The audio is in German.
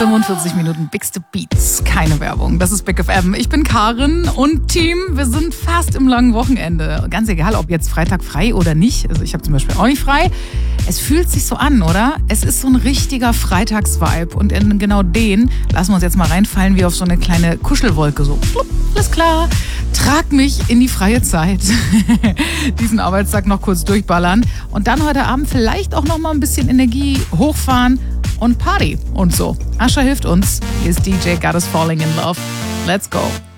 45 Minuten Bigste Beats, keine Werbung. Das ist Big FM. Ich bin Karin und Team. Wir sind fast im langen Wochenende. Ganz egal, ob jetzt Freitag frei oder nicht. Also ich habe zum Beispiel auch nicht frei. Es fühlt sich so an, oder? Es ist so ein richtiger Freitagsvibe. Und in genau den lassen wir uns jetzt mal reinfallen wie auf so eine kleine Kuschelwolke. So, plupp, alles klar. Trag mich in die freie Zeit. Diesen Arbeitstag noch kurz durchballern. Und dann heute Abend vielleicht auch noch mal ein bisschen Energie hochfahren und Party und so. Ascha hilft uns. Hier ist DJ Got Us Falling in Love. Let's go.